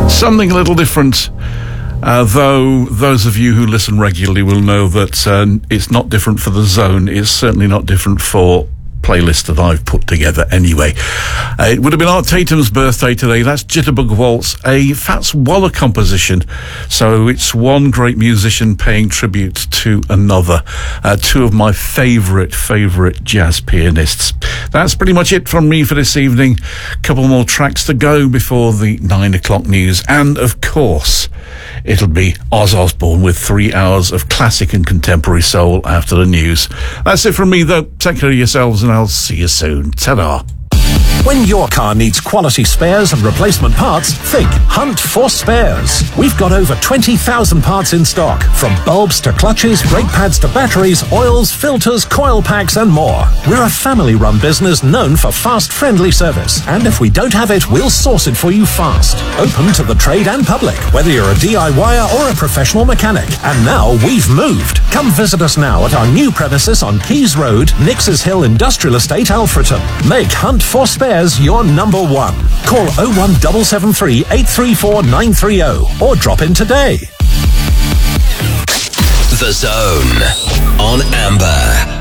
Something a little different, though those of you who listen regularly will know that it's not different for The Zone. It's certainly not different for playlist that I've put together anyway. It would have been Art Tatum's birthday today. That's Jitterbug Waltz, a Fats Waller composition. So it's one great musician paying tribute to another. Two of my favourite jazz pianists. That's pretty much it from me for this evening. Couple more tracks to go before the 9 o'clock news. And of course, it'll be Oz Osbourne with 3 hours of classic and contemporary soul after the news. That's it from me, though. Take care of yourselves, and I'll see you soon. Ta-da. When your car needs quality spares and replacement parts, think Hunt for Spares. We've got over 20,000 parts in stock, from bulbs to clutches, brake pads to batteries, oils, filters, coil packs and more. We're a family-run business known for fast, friendly service. And if we don't have it, we'll source it for you fast. Open to the trade and public, whether you're a DIYer or a professional mechanic. And now we've moved. Come visit us now at our new premises on Keys Road, Nix's Hill Industrial Estate, Alfreton. Make Hunt for Spares your number one. Call 01773 834 930 or drop in today. The Zone on Amber.